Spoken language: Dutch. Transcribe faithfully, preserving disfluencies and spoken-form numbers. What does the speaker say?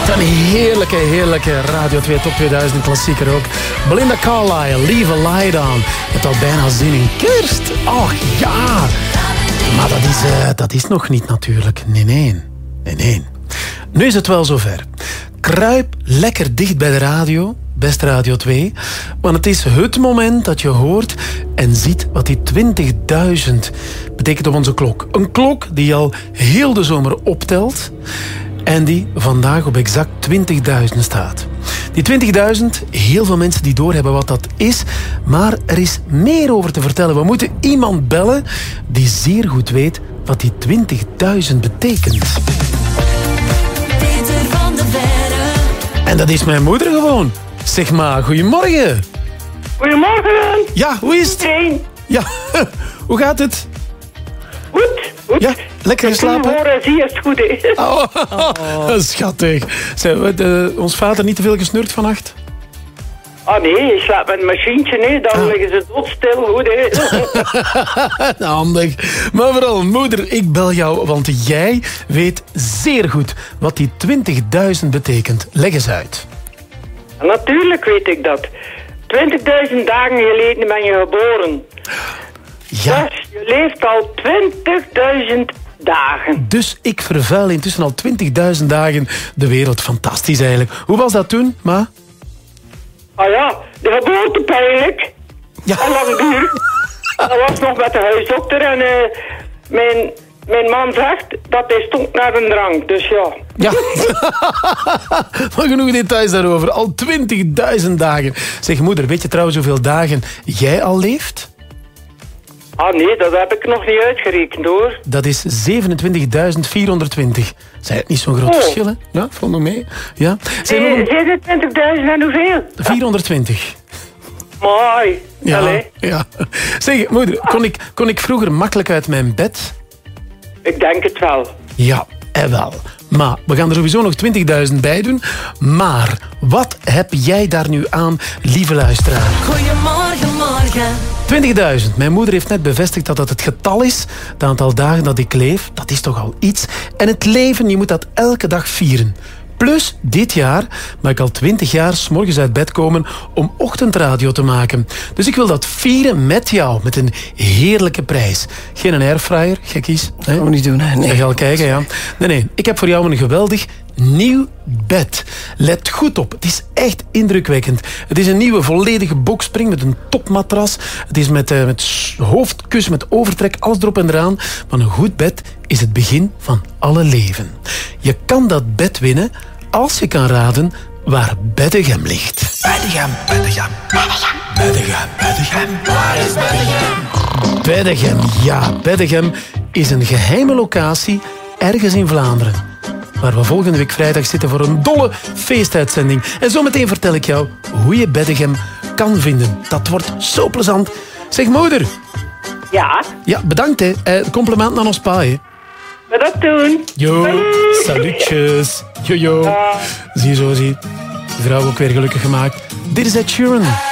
Een heerlijke, heerlijke Radio twee Top tweeduizend klassieker ook. Belinda Carlisle, Leave a Light On. Het had bijna zin in kerst. Och ja. Maar dat is, uh, dat is nog niet natuurlijk. Nee, nee. Nee, nee. Nu is het wel zover. Kruip lekker dicht bij de radio, best Radio twee. Want het is het moment dat je hoort en ziet wat die twintigduizend betekent op onze klok. Een klok die al heel de zomer optelt en die vandaag op exact twintigduizend staat. Die twintigduizend, heel veel mensen die doorhebben wat dat is, maar er is meer over te vertellen. We moeten iemand bellen die zeer goed weet wat die twintigduizend betekent. En dat is mijn moeder gewoon. Zeg maar, goedemorgen. Goedemorgen. Ja, hoe is het? Iedereen. Ja, hoe gaat het? Goed, goed. Ja, lekker geslapen? Ik horen, zie je het goed is. Oh, oh. Schattig. Zijn we de, ons vader niet te veel gesnurkt vannacht? Ah nee, je slaapt met een machientje, nee. Dan ah. liggen ze doodstil, goed hè. Handig. Maar vooral, moeder, ik bel jou, want jij weet zeer goed wat die twintigduizend betekent. Leg eens uit. Natuurlijk weet ik dat. twintigduizend dagen geleden ben je geboren. Ja. Dus je leeft al twintigduizend dagen. Dus ik vervuil intussen al twintigduizend dagen de wereld. Fantastisch eigenlijk. Hoe was dat toen, ma? Ah ja, de geboorte pijnlijk. Ja. En lang duur. Dat was nog met de huisdokter en uh, mijn, mijn man zegt dat hij stonk naar een drank. Dus ja. Ja. Maar genoeg details daarover. Al twintigduizend dagen. Zeg moeder, weet je trouwens hoeveel dagen jij al leeft? Ah nee, dat heb ik nog niet uitgerekend hoor. Dat is zevenentwintigduizend vierhonderdtwintig. Zijn het niet zo'n groot oh. verschil, hè? Ja, valt nog mee. Ja. zevenentwintigduizend en hoeveel? vierhonderdtwintig. Mooi. Ja, Allee. ja. Zeg, moeder, kon ik, kon ik vroeger makkelijk uit mijn bed? Ik denk het wel. Ja, en wel. Maar we gaan er sowieso nog twintigduizend bij doen. Maar wat heb jij daar nu aan, lieve luisteraar? Goedemorgen, morgen. twintigduizend. Mijn moeder heeft net bevestigd dat dat het getal is. Het aantal dagen dat ik leef, dat is toch al iets. En het leven, je moet dat elke dag vieren. Plus, dit jaar mag ik al twintig jaar 's morgens uit bed komen om ochtendradio te maken. Dus ik wil dat vieren met jou, met een heerlijke prijs. Geen een airfryer, gekkies. Dat gaan we niet doen, hè? Nee. Ik ga al kijken, ja. Nee, nee. Ik heb voor jou een geweldig nieuw bed. Let goed op. Het is echt indrukwekkend. Het is een nieuwe volledige boxspring met een topmatras. Het is met, uh, met hoofdkussen, met overtrek, alles erop en eraan. Maar een goed bed is het begin van alle leven. Je kan dat bed winnen als je kan raden waar Beddegem ligt. Beddegem, Beddegem, Beddegem, Beddegem. Waar is Beddegem? Beddegem, ja. Beddegem is een geheime locatie ergens in Vlaanderen, waar we volgende week vrijdag zitten voor een dolle feestuitzending. En zometeen vertel ik jou hoe je Beddegem kan vinden. Dat wordt zo plezant. Zeg, moeder. Ja? Ja, bedankt, hè. Eh, compliment aan ons pa, hè. We dat doen. Jo, Doei. salutjes. Jo, jo. Ja. Zie je zo, zie. De vrouw ook weer gelukkig gemaakt. Dit is Ed Sheeran.